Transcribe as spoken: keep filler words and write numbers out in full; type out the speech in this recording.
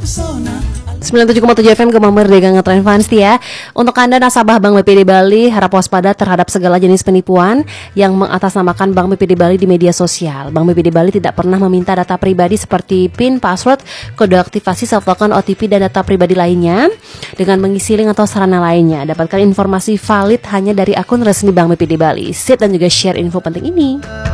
sembilan puluh tujuh koma tujuh F M Gema Merdeka Ngetrend Fans ya. Untuk Anda nasabah Bank B P D Bali, harap waspada terhadap segala jenis penipuan yang mengatasnamakan Bank B P D Bali di media sosial. Bank B P D Bali tidak pernah meminta data pribadi seperti PIN, password, kode aktivasi, self token, O T P dan data pribadi lainnya dengan mengisi link atau sarana lainnya. Dapatkan informasi valid hanya dari akun resmi Bank B P D Bali. Save dan juga share info penting ini.